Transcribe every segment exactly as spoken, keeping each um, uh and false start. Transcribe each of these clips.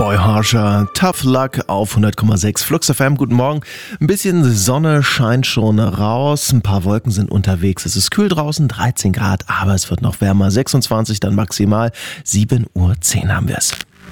Boy Harsher, Tough Luck auf hundert Komma sechs Flux F M. Guten Morgen. Ein bisschen Sonne scheint schon raus, ein paar Wolken sind unterwegs. Es ist kühl draußen, dreizehn Grad, aber es wird noch wärmer. sechsundzwanzig dann maximal, sieben Uhr zehn haben wir es.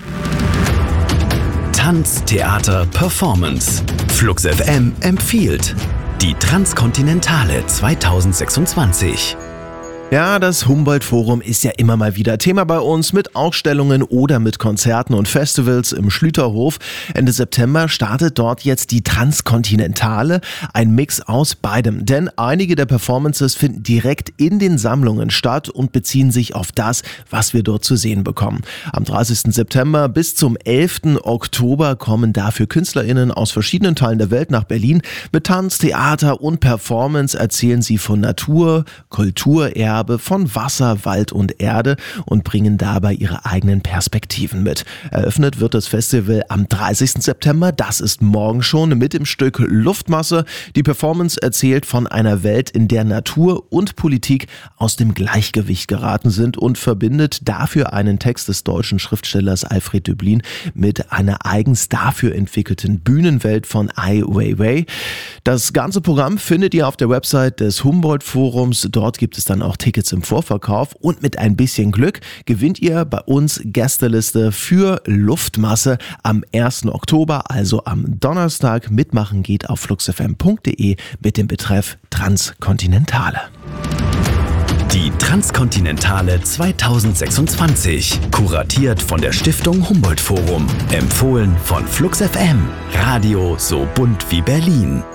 Tanz, Theater, Performance. Flux F M empfiehlt die Transkontinentale zweitausendsechsundzwanzig. Ja, das Humboldt-Forum ist ja immer mal wieder Thema bei uns mit Ausstellungen oder mit Konzerten und Festivals im Schlüterhof. Ende September startet dort jetzt die Transkontinentale, ein Mix aus beidem. Denn einige der Performances finden direkt in den Sammlungen statt und beziehen sich auf das, was wir dort zu sehen bekommen. Am dreißigsten September bis zum elften Oktober kommen dafür KünstlerInnen aus verschiedenen Teilen der Welt nach Berlin. Mit Tanz, Theater und Performance erzählen sie von Natur, Kulturerbe, von Wasser, Wald und Erde und bringen dabei ihre eigenen Perspektiven mit. Eröffnet wird das Festival am dreißigsten September, das ist morgen schon, mit dem Stück Luftmasse. Die Performance erzählt von einer Welt, in der Natur und Politik aus dem Gleichgewicht geraten sind und verbindet dafür einen Text des deutschen Schriftstellers Alfred Döblin mit einer eigens dafür entwickelten Bühnenwelt von Ai Weiwei. Das ganze Programm findet ihr auf der Website des Humboldt-Forums. Dort gibt es dann auch Tickets im Vorverkauf und mit ein bisschen Glück gewinnt ihr bei uns Gästeliste für Luftmasse am ersten Oktober, also am Donnerstag. Mitmachen geht auf fluxfm punkt de mit dem Betreff Transkontinentale. Die Transkontinentale zweitausendsechsundzwanzig, kuratiert von der Stiftung Humboldt Forum, empfohlen von Flux F M, Radio so bunt wie Berlin.